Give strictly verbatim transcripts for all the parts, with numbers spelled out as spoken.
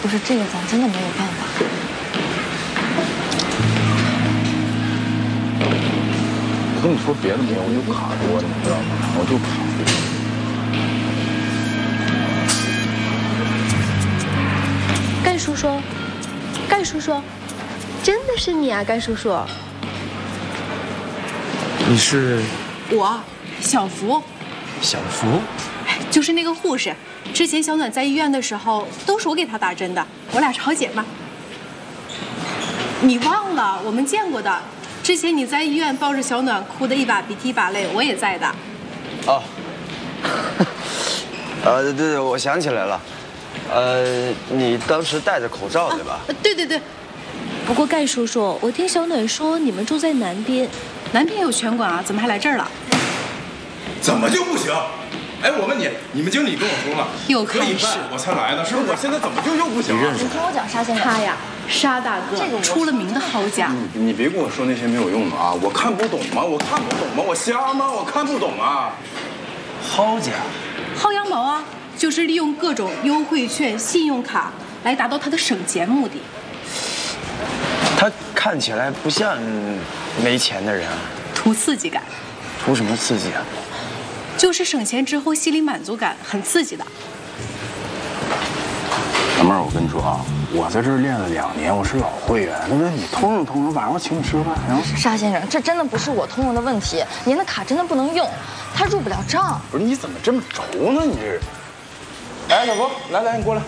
不是这个，咱真的没有办法。 我跟你说别的没有，我就卡多，你知道吗？我就卡。 盖叔叔，盖叔叔，真的是你啊，盖叔叔。 你是我，小福。 小福， 就是那个护士。之前小暖在医院的时候，都是我给她打针的，我俩是好姐妹。你忘了我们见过的？之前你在医院抱着小暖哭得一把鼻涕一把泪，我也在的。 哦，呃，对对，我想起来了，呃，你当时戴着口罩对吧？ 啊、对对对。 不过盖叔叔，我听小暖说你们住在南边， 南边有拳馆啊，怎么还来这儿了？ 怎么就不行？哎，我问你，你们经理跟我说了， 又可以办我才来的，是不是？现在怎么就又不行了？ 你听我讲，沙先生， 他呀，沙大哥， 这个出了名的好家。 你你别跟我说那些没有用的啊！我看不懂吗？我看不懂吗？我瞎吗？我看不懂啊！ 薅家， 薅羊毛啊，就是利用各种优惠券、信用卡来达到他的省钱目的。 他看起来不像没钱的人啊。 图刺激感。 图什么刺激啊？ 就是省钱之后心理满足感很刺激的。 小妹儿，我跟你说啊，我在这儿练了两年，我是老会员。那么你通融通融，晚上我请你吃个饭行吗？ 沙先生，这真的不是我通融的问题，您的卡真的不能用，它入不了账。 不是你怎么这么轴呢？你这是？哎，小福，来来，你过来。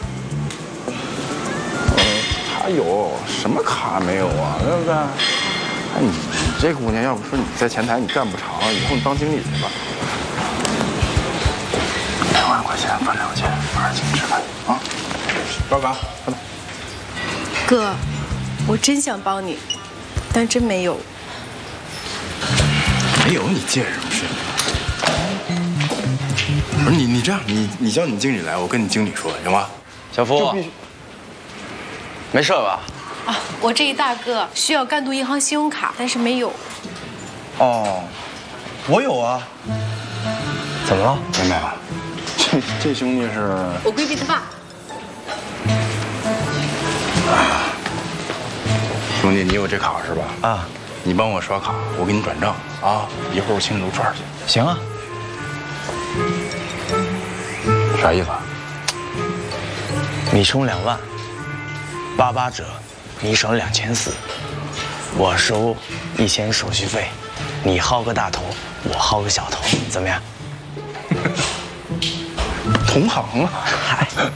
嗯，他有什么卡没有啊？对不对？哎，你你这姑娘，要不说你在前台你干不长，以后你当经理去吧。两万块钱分两千，晚上请你吃饭啊！报卡，快来。 哥，我真想帮你，但真没有。 没有，你介什么事？不是你，你这样，你你叫你经理来，我跟你经理说，行吗？ 小福，没事吧？ 啊，我这一大个需要赣都银行信用卡，但是没有。 哦，我有啊。怎么了？ 妹妹，这这兄弟是我闺蜜他爸。 兄弟，你有这卡是吧？ 啊， 你帮我刷卡，我给你转账啊！一会儿我请你撸串去。 行啊。 啥意思啊？ 你充两万，八八折，你省两千四，我收一千手续费，你薅个大头，我薅个小头，怎么样？ 同行啊！